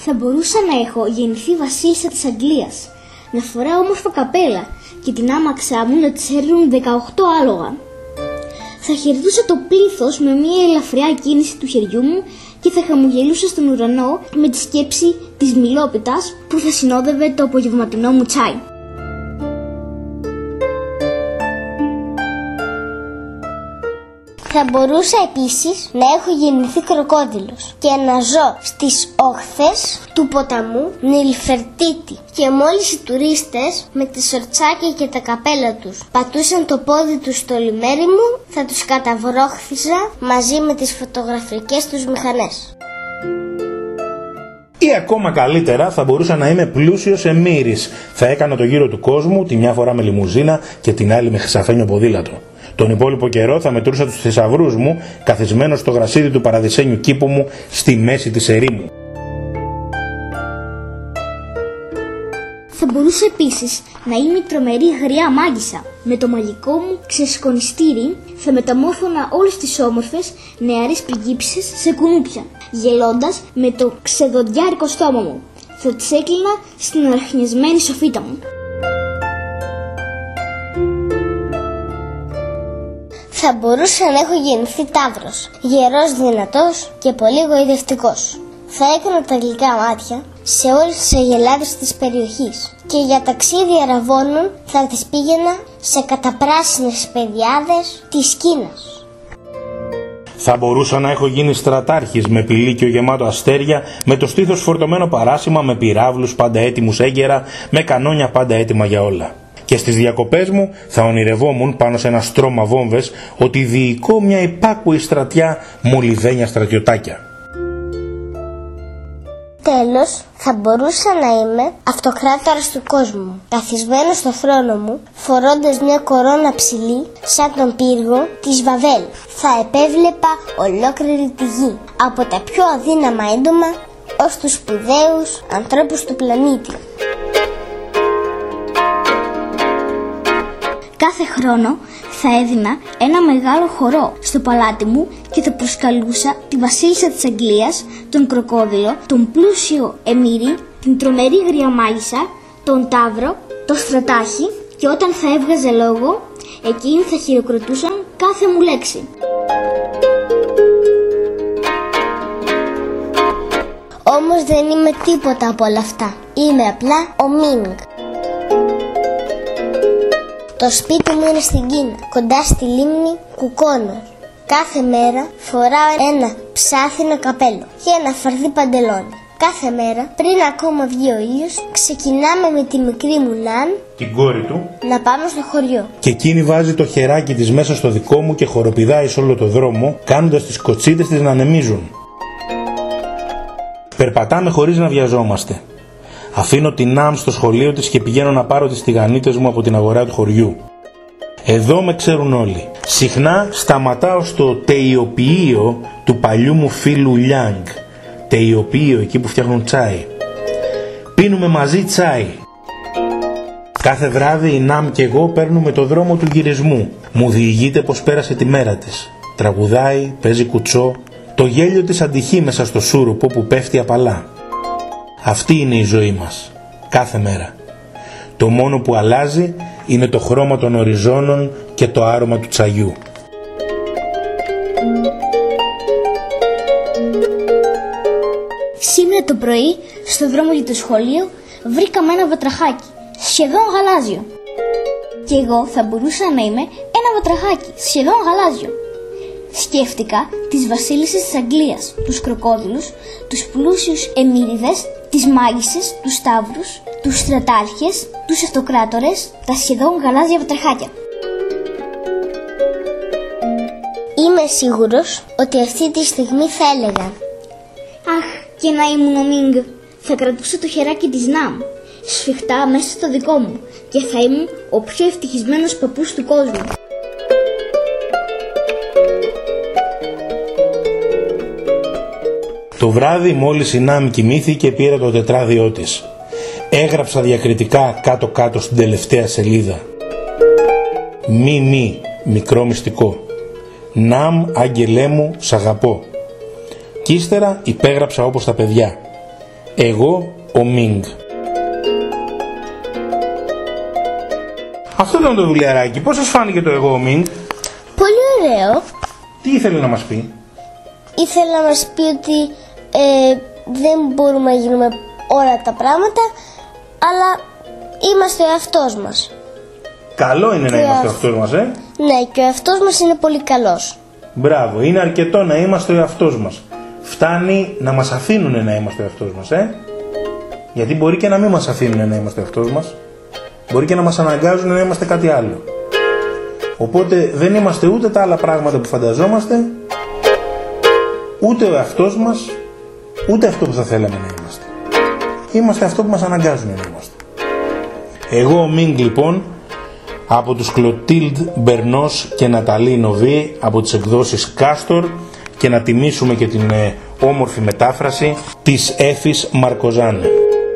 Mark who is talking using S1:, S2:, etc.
S1: Θα μπορούσα να έχω γεννηθεί βασίλισσα της Αγγλίας, να φοράω όμορφα καπέλα και την άμαξά μου να της έρνουν 18 άλογα. Θα χαιρετούσα το πλήθος με μια ελαφριά κίνηση του χεριού μου και θα χαμογελούσα στον ουρανό με τη σκέψη της μιλόπιτας που θα συνόδευε το απογευματινό μου τσάι.
S2: Θα μπορούσα επίσης να έχω γεννηθεί κροκόδιλος και να ζω στις όχθες του ποταμού Νιλφερτίτη και μόλις οι τουρίστες με τις σορτσάκια και τα καπέλα τους πατούσαν το πόδι τους στο λιμέρι μου, θα τους καταβρόχθιζα μαζί με τις φωτογραφικές τους μηχανές.
S3: Ή ακόμα καλύτερα, θα μπορούσα να είμαι πλούσιος εμμύρης. Θα έκανα το γύρο του κόσμου, τη μια φορά με λιμουζίνα και την άλλη με χρυσαφένιο ποδήλατο. Τον υπόλοιπο καιρό θα μετρούσα τους θησαυρούς μου, καθισμένος στο γρασίδι του παραδεισένιου κήπου μου, στη μέση της ερήμου.
S1: Θα μπορούσα επίσης να είμαι η τρομερή γριά μάγισσα. Με το μαγικό μου ξεσκονιστήρι θα μεταμόρφωνα όλες τις όμορφες νεαρές πριγκίπισσες σε κουνούπια, γελώντας με το ξεδοντιάρικο στόμα μου. Θα τις έκλεινα στην αραχνιασμένη σοφίτα μου.
S2: Θα μπορούσα να έχω γεννηθεί ταύρος, γερός, δυνατός και πολύ γοητευτικός. Θα έκανα τα γλυκά μάτια σε όλες τις αγελάδες της περιοχής και για ταξίδια ραβώνων θα τις πήγαινα σε καταπράσινες παιδιάδες της Κίνας.
S3: Θα μπορούσα να έχω γίνει στρατάρχης με πηλίκιο γεμάτο αστέρια, με το στήθος φορτωμένο παράσημα, με πυράβλους πάντα έτοιμους έγκαιρα, με κανόνια πάντα έτοιμα για όλα. Και στις διακοπές μου θα ονειρευόμουν πάνω σε ένα στρώμα βόμβες ότι διοικώ μια υπάκουη στρατιά μολυβένια στρατιωτάκια.
S2: Τέλος, θα μπορούσα να είμαι αυτοκράτορας του κόσμου, καθισμένος στο θρόνο μου, φορώντας μια κορώνα ψηλή σαν τον πύργο της Βαβέλ. Θα επέβλεπα ολόκληρη τη γη, από τα πιο αδύναμα έντομα ως τους σπουδαίους ανθρώπους του πλανήτη.
S1: Κάθε χρόνο θα έδινα ένα μεγάλο χορό στο παλάτι μου και θα προσκαλούσα τη βασίλισσα της Αγγλίας, τον κροκόδιλο, τον πλούσιο εμμύρη, την τρομερή γριά μάγισσα, τον ταύρο, το στρατάχη και όταν θα έβγαζε λόγο, εκείνοι θα χειροκροτούσαν κάθε μου λέξη.
S2: Όμως δεν είμαι τίποτα από όλα αυτά. Είμαι απλά ο Μίνγκ. Το σπίτι μου είναι στην Κίνα, κοντά στη λίμνη Κουκόνορ. Κάθε μέρα φοράω ένα ψάθινο καπέλο και ένα φαρδί παντελόνι. Κάθε μέρα, πριν ακόμα βγει ο ήλιος, ξεκινάμε με τη μικρή μου Ναν,
S3: την κόρη του,
S2: να πάμε στο χωριό.
S3: Και εκείνη βάζει το χεράκι της μέσα στο δικό μου και χοροπηδάει σε όλο το δρόμο, κάνοντας τις κοτσίδες της να ανεμίζουν. Περπατάμε χωρίς να βιαζόμαστε. Αφήνω την Ναμ στο σχολείο της και πηγαίνω να πάρω τις τηγανίτες μου από την αγορά του χωριού. Εδώ με ξέρουν όλοι. Συχνά σταματάω στο τεϊοποιείο του παλιού μου φίλου Λιάνγκ. Τεϊοποιείο, εκεί που φτιάχνουν τσάι. Πίνουμε μαζί τσάι. Κάθε βράδυ η Ναμ και εγώ παίρνουμε το δρόμο του γυρισμού. Μου διηγείται πως πέρασε τη μέρα της. Τραγουδάει, παίζει κουτσό. Το γέλιο της αντυχεί μέσα στο σούρουπο που πέφτει απαλά. Αυτή είναι η ζωή μας, κάθε μέρα. Το μόνο που αλλάζει είναι το χρώμα των οριζόνων και το άρωμα του τσαγιού.
S1: Σήμερα το πρωί, στο δρόμο για το σχολείο, βρήκαμε ένα βατραχάκι, σχεδόν γαλάζιο. Και εγώ θα μπορούσα να είμαι ένα βατραχάκι, σχεδόν γαλάζιο. Σκέφτηκα τις βασίλισσες της Αγγλίας, τους κροκόδιλους, τους πλούσιους εμμύριδες, τις μάγισσες, τους σταύρους, τους στρατάρχες, τους αυτοκράτορες, τα σχεδόν γαλάζια βατραχάκια.
S2: Είμαι σίγουρος ότι αυτή τη στιγμή θα έλεγαν
S1: «Αχ, και να ήμουν ο Μίνγκ, θα κρατούσα το χεράκι της Ναμ, σφιχτά μέσα στο δικό μου και θα ήμουν ο πιο ευτυχισμένος παππούς του κόσμου».
S3: Το βράδυ μόλις η Νάμ κοιμήθηκε πήρα το τετράδιό της. Έγραψα διακριτικά κάτω-κάτω στην τελευταία σελίδα. Μη, μικρό μυστικό. Νάμ, άγγελέ μου, σ' αγαπώ. Κι ύστερα υπέγραψα όπως τα παιδιά. Εγώ ο Μινγκ. Αυτό ήταν το βιβλιαράκι. Πώς σας φάνηκε το εγώ ο Μινγκ?
S2: Πολύ ωραίο.
S3: Τι ήθελε να μας πει?
S2: Ήθελα να μας πει ότι δεν μπορούμε να γίνουμε όλα τα πράγματα, αλλά είμαστε ο εαυτός μας.
S3: Καλό είναι να είμαστε ο εαυτός μας,
S2: Ναι, και ο εαυτός μας είναι πολύ καλός.
S3: Μπράβο, είναι αρκετό να είμαστε ο εαυτός μας. Φτάνει να μας αφήνουν να είμαστε ο εαυτός μας, Γιατί μπορεί και να μην μας αφήνουν να είμαστε ο εαυτός μας. Μπορεί και να μας αναγκάζουν να είμαστε κάτι άλλο. Οπότε δεν είμαστε ούτε τα άλλα πράγματα που φανταζόμαστε, ούτε ο εαυτός μας, ούτε αυτό που θα θέλαμε να είμαστε. Είμαστε αυτό που μας αναγκάζουν να είμαστε. Εγώ ο Μινγκ λοιπόν, από τους Κλωτίλντ Μπερνός και Ναταλή Νοβί, από τις εκδόσεις Κάστορ, και να τιμήσουμε και την όμορφη μετάφραση της Έφης Μαρκοζάνη.